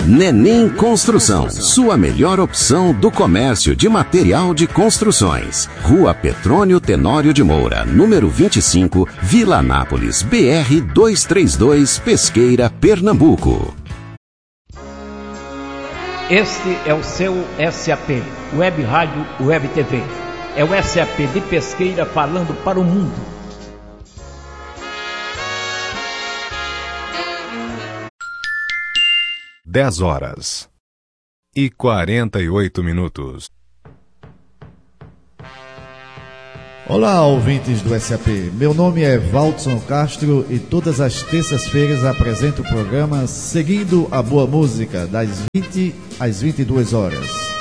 Nenim Construção, sua melhor opção do comércio de material de construções. Rua Petrônio Tenório de Moura, número 25, Vila Anápolis, BR 232, Pesqueira, Pernambuco. Este é o seu SAP, Web Rádio, Web TV. É o SAP de Pesqueira falando para o mundo. Dez horas e 48 minutos. Olá, ouvintes do SAP. Meu nome é Valdson Castro e todas as terças-feiras apresento o programa Seguindo a Boa Música, das 20 às 22 horas.